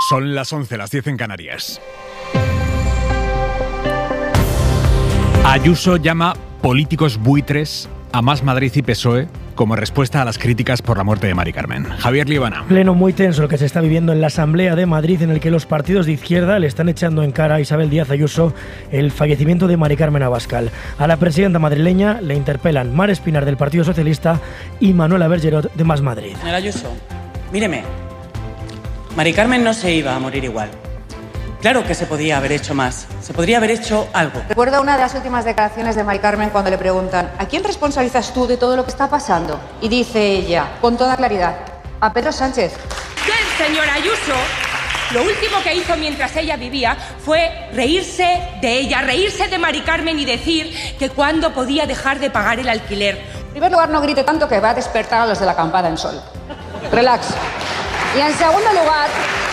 Son las 11, las 10 en Canarias. Ayuso llama políticos buitres a Más Madrid y PSOE como respuesta a las críticas por la muerte de Mari Carmen. Javier Líbana. Pleno muy tenso el que se está viviendo en la Asamblea de Madrid, en el que los partidos de izquierda le están echando en cara a Isabel Díaz Ayuso el fallecimiento de Mari Carmen Abascal. A la presidenta madrileña le interpelan Mar Espinar del Partido Socialista y Manuela Bergerot de Más Madrid. Señora Ayuso, míreme, Mari Carmen no se iba a morir igual. Claro que se podía haber hecho más, se podría haber hecho algo. Recuerdo una de las últimas declaraciones de Mari Carmen cuando le preguntan ¿a quién responsabilizas tú de todo lo que está pasando? Y dice ella, con toda claridad, a Pedro Sánchez. Usted, señora Ayuso, lo último que hizo mientras ella vivía fue reírse de ella, reírse de Mari Carmen y decir que cuándo podía dejar de pagar el alquiler. En primer lugar, no grite tanto que va a despertar a los de la acampada en Sol. Relax. Y en segundo lugar,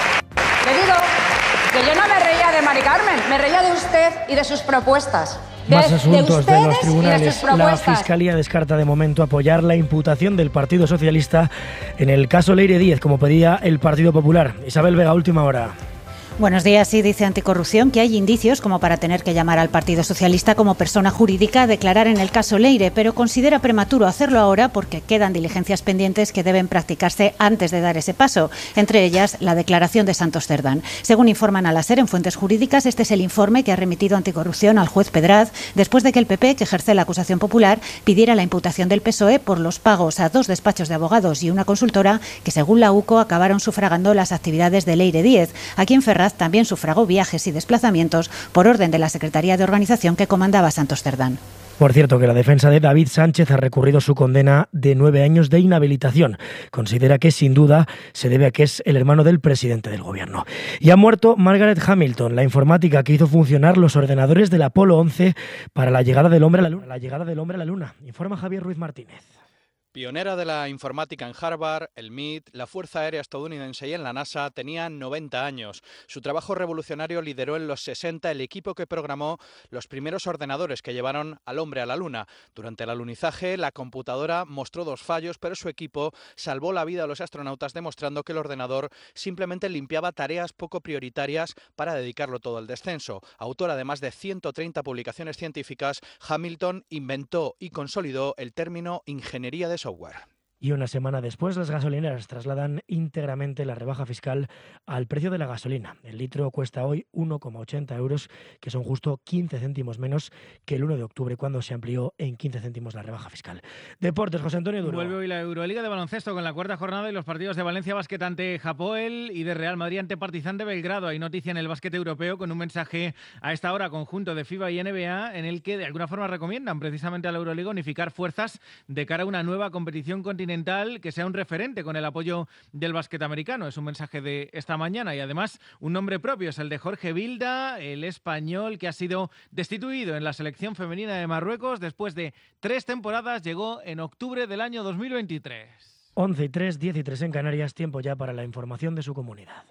le digo que yo no me reía de Mari Carmen, me reía de usted y de sus propuestas. Más asuntos de los tribunales. La propuestas. Fiscalía descarta de momento apoyar la imputación del Partido Socialista en el caso Leire Díez, como pedía el Partido Popular. Isabel Vega, última hora. Buenos días. Sí, dice Anticorrupción que hay indicios como para tener que llamar al Partido Socialista como persona jurídica a declarar en el caso Leire, pero considera prematuro hacerlo ahora porque quedan diligencias pendientes que deben practicarse antes de dar ese paso, entre ellas la declaración de Santos Cerdán. Según informan a la SER en fuentes jurídicas, este es el informe que ha remitido Anticorrupción al juez Pedraz después de que el PP, que ejerce la acusación popular, pidiera la imputación del PSOE por los pagos a 2 despachos de abogados y una consultora que, según la UCO, acabaron sufragando las actividades de Leire Díez. Aquí en Ferraz también sufragó viajes y desplazamientos por orden de la Secretaría de Organización que comandaba Santos Cerdán. Por cierto, que la defensa de David Sánchez ha recurrido su condena de 9 años de inhabilitación. Considera que, sin duda, se debe a que es el hermano del presidente del gobierno. Y ha muerto Margaret Hamilton, la informática que hizo funcionar los ordenadores del Apolo 11 para la llegada del hombre a la Luna. Informa Javier Ruiz Martínez. Pionera de la informática en Harvard, el MIT, la Fuerza Aérea Estadounidense y en la NASA, tenía 90 años. Su trabajo revolucionario lideró en los 60 el equipo que programó los primeros ordenadores que llevaron al hombre a la Luna. Durante el alunizaje, la computadora mostró 2 fallos, pero su equipo salvó la vida a los astronautas, demostrando que el ordenador simplemente limpiaba tareas poco prioritarias para dedicarlo todo al descenso. Autora de más de 130 publicaciones científicas, Hamilton inventó y consolidó el término ingeniería de software. Y una semana después, las gasolineras trasladan íntegramente la rebaja fiscal al precio de la gasolina. El litro cuesta hoy 1,80 euros, que son justo 15 céntimos menos que el 1 de octubre, cuando se amplió en 15 céntimos la rebaja fiscal. Deportes, José Antonio Duro. Vuelve hoy la Euroliga de baloncesto con la 4ª jornada y los partidos de Valencia Basket ante Hapoel y de Real Madrid ante Partizan de Belgrado. Hay noticia en el básquet europeo con un mensaje a esta hora conjunto de FIBA y NBA en el que de alguna forma recomiendan precisamente a la Euroliga unificar fuerzas de cara a una nueva competición continental que sea un referente con el apoyo del básquet americano. Es un mensaje de esta mañana y además un nombre propio, es el de Jorge Vilda, el español que ha sido destituido en la selección femenina de Marruecos después de 3 temporadas. Llegó en octubre del año 2023. 11:03, 10:03 en Canarias, tiempo ya para la información de su comunidad.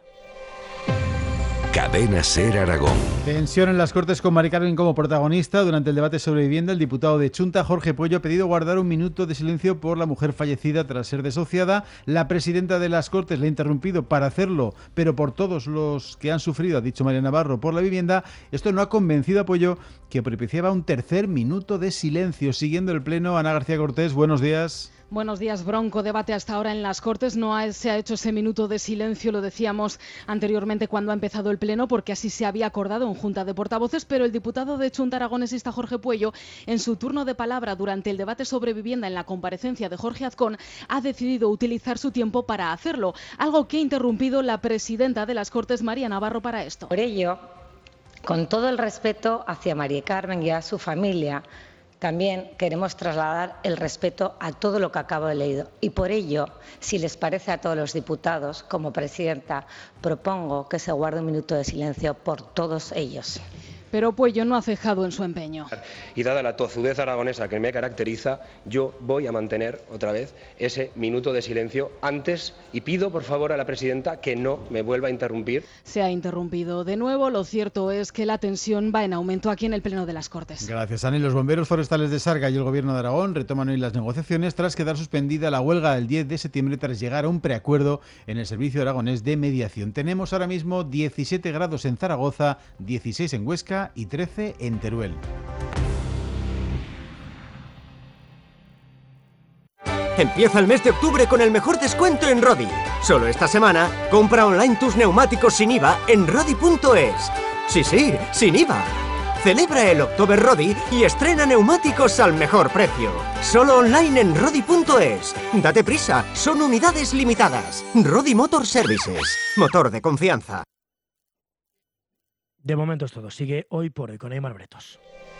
Cadena SER Aragón. Tensión en las Cortes con Mari Carmen como protagonista. Durante el debate sobre vivienda, el diputado de Chunta, Jorge Puello, ha pedido guardar un minuto de silencio por la mujer fallecida tras ser desahuciada. La presidenta de las Cortes le ha interrumpido para hacerlo, pero por todos los que han sufrido, ha dicho María Navarro, por la vivienda. Esto no ha convencido a Puello, que propiciaba un tercer minuto de silencio. Siguiendo el pleno, Ana García Cortés, buenos días. Buenos días, bronco debate hasta ahora en las Cortes. Se ha hecho ese minuto de silencio, lo decíamos anteriormente cuando ha empezado el pleno, porque así se había acordado en Junta de Portavoces, pero el diputado de Chunta aragonesista Jorge Puello, en su turno de palabra durante el debate sobre vivienda en la comparecencia de Jorge Azcón, ha decidido utilizar su tiempo para hacerlo, algo que ha interrumpido la presidenta de las Cortes, María Navarro, para esto. Por ello, con todo el respeto hacia María Carmen y a su familia, también queremos trasladar el respeto a todo lo que acabo de leer. Y por ello, si les parece a todos los diputados, como presidenta, propongo que se guarde un minuto de silencio por todos ellos. pero Pueyo no ha cejado en su empeño. Y dada la tozudez aragonesa que me caracteriza, yo voy a mantener otra vez ese minuto de silencio antes y pido por favor a la presidenta que no me vuelva a interrumpir. Se ha interrumpido de nuevo. Lo cierto es que la tensión va en aumento aquí en el Pleno de las Cortes. Gracias, Ani. Los bomberos forestales de Sarga y el Gobierno de Aragón retoman hoy las negociaciones tras quedar suspendida la huelga del 10 de septiembre tras llegar a un preacuerdo en el Servicio Aragonés de Mediación. Tenemos ahora mismo 17 grados en Zaragoza, 16 en Huesca y 13 en Teruel. Empieza el mes de octubre con el mejor descuento en Rodi. Solo esta semana, compra online tus neumáticos sin IVA en Rodi.es. Sí, sin IVA. Celebra el October Rodi y estrena neumáticos al mejor precio. Solo online en Rodi.es. Date prisa, son unidades limitadas. Rodi Motor Services. Motor de confianza. De momento es todo. Sigue Hoy por Hoy con Aymar Bretos.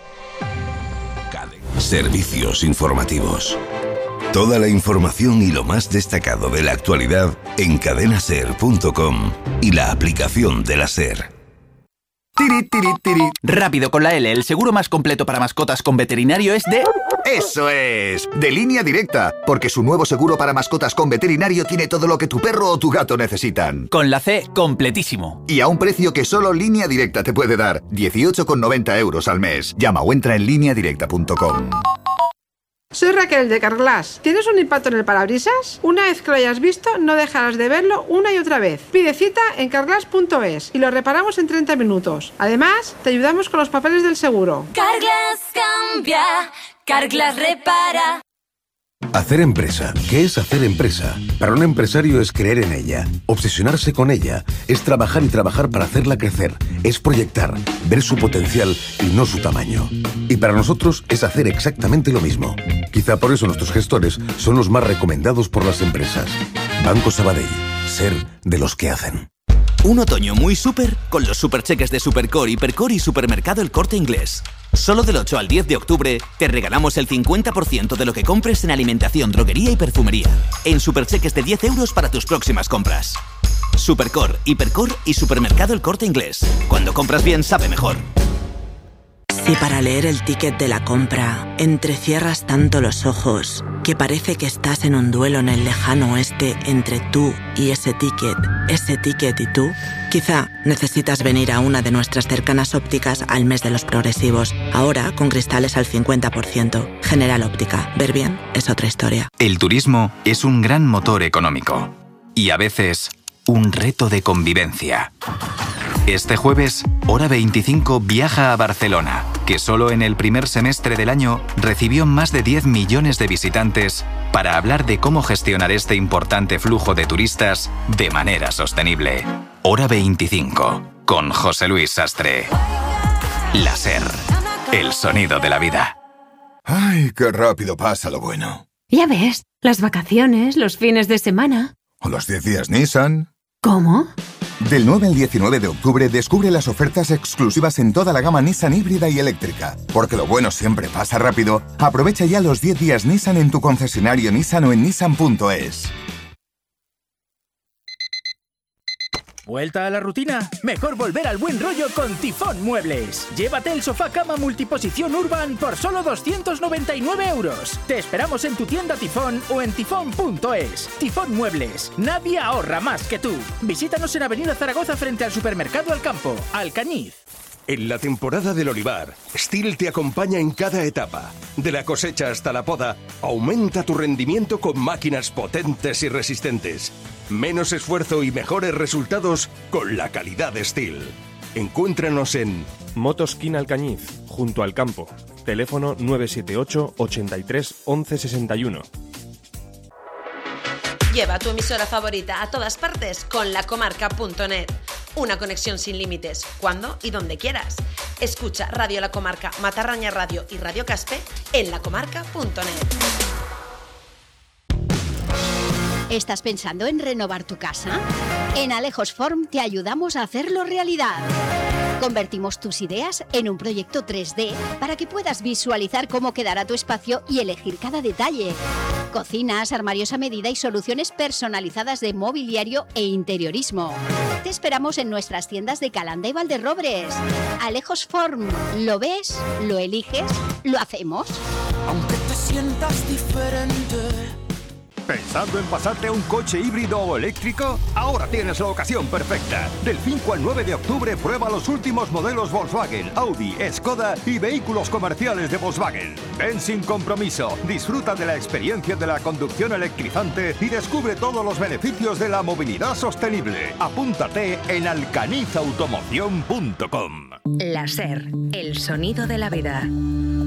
Servicios informativos. Toda la información y lo más destacado de la actualidad en cadenaser.com y la aplicación de la SER. Tiri, tiri, tiri. Rápido con la L, el seguro más completo para mascotas con veterinario es de... ¡Eso es! De Línea Directa, porque su nuevo seguro para mascotas con veterinario tiene todo lo que tu perro o tu gato necesitan. Con la C, completísimo. Y a un precio que solo Línea Directa te puede dar, 18,90 € al mes. Llama o entra en lineadirecta.com. Soy Raquel de Carglass. ¿Tienes un impacto en el parabrisas? Una vez que lo hayas visto, no dejarás de verlo una y otra vez. Pide cita en carglass.es y lo reparamos en 30 minutos. Además, te ayudamos con los papeles del seguro. Carglass cambia, Carglass repara. Hacer empresa. ¿Qué es hacer empresa? Para un empresario es creer en ella, obsesionarse con ella, es trabajar y trabajar para hacerla crecer, es proyectar, ver su potencial y no su tamaño. Y para nosotros es hacer exactamente lo mismo. Quizá por eso nuestros gestores son los más recomendados por las empresas. Banco Sabadell. Ser de los que hacen. Un otoño muy súper con los supercheques de Supercore, Hipercore y Supermercado El Corte Inglés. Solo del 8 al 10 de octubre te regalamos el 50% de lo que compres en alimentación, droguería y perfumería. En supercheques de 10 € para tus próximas compras. Supercore, Hipercore y Supermercado El Corte Inglés. Cuando compras bien, sabe mejor. Si para leer el ticket de la compra entrecierras tanto los ojos que parece que estás en un duelo en el lejano oeste entre tú y ese ticket y tú, quizá necesitas venir a una de nuestras cercanas ópticas al mes de los progresivos. Ahora con cristales al 50%. General Óptica. Ver bien es otra historia. El turismo es un gran motor económico y a veces un reto de convivencia. Este jueves, Hora 25 viaja a Barcelona, que solo en el primer semestre del año recibió más de 10 millones de visitantes para hablar de cómo gestionar este importante flujo de turistas de manera sostenible. Hora 25, con José Luis Sastre. La SER, el sonido de la vida. ¡Ay, qué rápido pasa lo bueno! Ya ves, las vacaciones, los fines de semana. ¿O los 10 días Nissan? ¿Cómo? Del 9 al 19 de octubre descubre las ofertas exclusivas en toda la gama Nissan híbrida y eléctrica. Porque lo bueno siempre pasa rápido. Aprovecha ya los 10 días Nissan en tu concesionario Nissan o en nissan.es. ¿Vuelta a la rutina? Mejor volver al buen rollo con Tifón Muebles. Llévate el sofá cama multiposición Urban por solo 299 €. Te esperamos en tu tienda Tifón o en tifón.es. Tifón Muebles. Nadie ahorra más que tú. Visítanos en Avenida Zaragoza frente al Supermercado Alcampo, Alcañiz. En la temporada del olivar, Stihl te acompaña en cada etapa. De la cosecha hasta la poda, aumenta tu rendimiento con máquinas potentes y resistentes. Menos esfuerzo y mejores resultados con la calidad de Stihl. Encuéntranos en Motoskin Alcañiz, junto al campo. Teléfono 978 83 11 61. Lleva tu emisora favorita a todas partes con lacomarca.net. Una conexión sin límites, cuando y donde quieras. Escucha Radio La Comarca, Matarraña Radio y Radio Caspe en lacomarca.net. ¿Estás pensando en renovar tu casa? En Alejos Form te ayudamos a hacerlo realidad. Convertimos tus ideas en un proyecto 3D para que puedas visualizar cómo quedará tu espacio y elegir cada detalle. Cocinas, armarios a medida y soluciones personalizadas de mobiliario e interiorismo. Te esperamos en nuestras tiendas de Calanda y Valderrobres. Alejos Form. ¿Lo ves? ¿Lo eliges? ¿Lo hacemos? Aunque te sientas diferente. ¿Pensando en pasarte a un coche híbrido o eléctrico? Ahora tienes la ocasión perfecta. Del 5 al 9 de octubre prueba los últimos modelos Volkswagen, Audi, Skoda y vehículos comerciales de Volkswagen. Ven sin compromiso, disfruta de la experiencia de la conducción electrizante y descubre todos los beneficios de la movilidad sostenible. Apúntate en alcanizautomoción.com. La SER, el sonido de la vida.